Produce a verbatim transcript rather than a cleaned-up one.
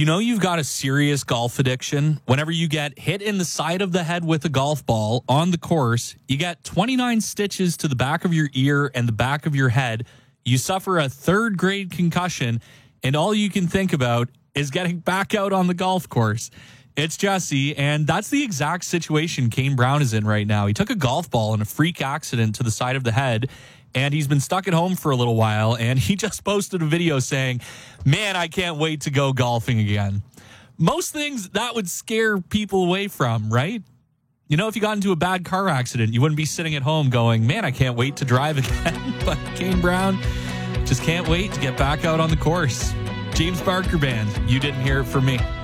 you know you've got a serious golf addiction whenever you get hit in the side of the head with a golf ball on the course, you get twenty-nine stitches to the back of your ear and the back of your head, you suffer a third grade concussion, and all you can think about is getting back out on the golf course. It's Jesse, and that's the exact situation Kane Brown is in right now. He took a golf ball in a freak accident to the side of the head, and he's been stuck at home for a little while, and he just posted a video saying, man, I can't wait to go golfing again. Most things that would scare people away from, right? You know, if you got into a bad car accident, you wouldn't be sitting at home going, man, I can't wait to drive again. But Kane Brown just can't wait to get back out on the course. James Barker Band, you didn't hear it from me.